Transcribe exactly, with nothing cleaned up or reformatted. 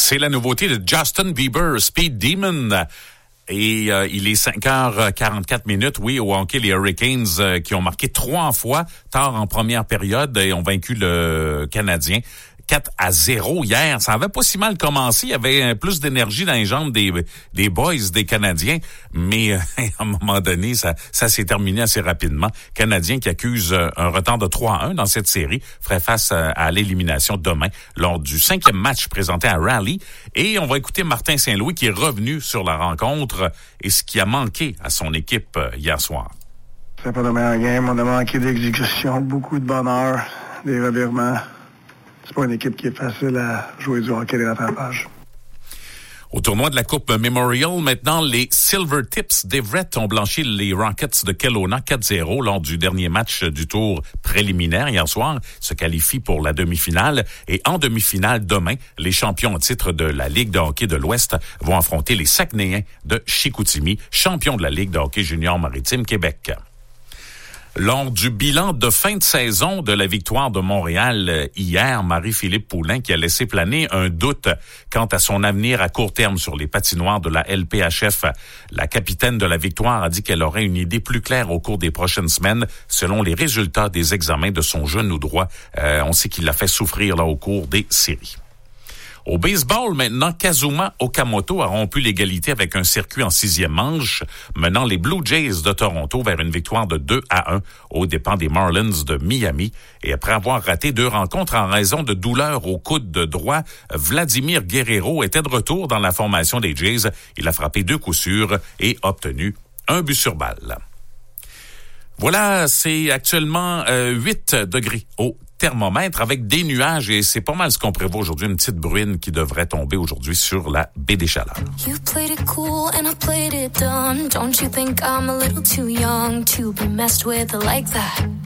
C'est la nouveauté de Justin Bieber, Speed Demon. Et euh, il est cinq heures quarante-quatre minutes. Oui, au hockey, les Hurricanes euh, qui ont marqué trois fois tard en première période et ont vaincu le Canadien. quatre à zéro hier. Ça avait pas si mal commencé. Il y avait plus d'énergie dans les jambes des, des boys, des Canadiens. Mais euh, à un moment donné, ça, ça s'est terminé assez rapidement. Canadiens qui accusent un retard de trois à un dans cette série ferait face à, à l'élimination demain lors du cinquième match présenté à Raleigh. Et on va écouter Martin Saint-Louis qui est revenu sur la rencontre et ce qui a manqué à son équipe hier soir. C'est pas de meilleure game. On a manqué d'exécution, beaucoup de bonheur, des revirements. C'est pas une équipe qui est facile à jouer du hockey des rattrapages. Au tournoi de la Coupe Memorial, maintenant, les Silver Tips d'Everett ont blanchi les Rockets de Kelowna quatre zéro lors du dernier match du tour préliminaire hier soir. Ils se qualifient pour la demi-finale. Et en demi-finale, demain, les champions en titre de la Ligue de hockey de l'Ouest vont affronter les Saguenayens de Chicoutimi, champions de la Ligue de hockey junior maritime Québec. Lors du bilan de fin de saison de la victoire de Montréal hier, Marie-Philippe Poulin qui a laissé planer un doute quant à son avenir à court terme sur les patinoires de la L P H F. La capitaine de la victoire a dit qu'elle aurait une idée plus claire au cours des prochaines semaines selon les résultats des examens de son genou droit. Euh, on sait qu'il l'a fait souffrir là au cours des séries. Au baseball, maintenant, Kazuma Okamoto a rompu l'égalité avec un circuit en sixième manche, menant les Blue Jays de Toronto vers une victoire de deux à un aux dépens des Marlins de Miami. Et après avoir raté deux rencontres en raison de douleurs au coude de droit, Vladimir Guerrero était de retour dans la formation des Jays. Il a frappé deux coups sûrs et obtenu un but sur balle. Voilà, c'est actuellement euh, huit degrés au thermomètre avec des nuages et c'est pas mal ce qu'on prévoit aujourd'hui, une petite bruine qui devrait tomber aujourd'hui sur la baie des Chaleurs. You played it cool and I played it dumb. Don't you think I'm a little too young to be messed with like that?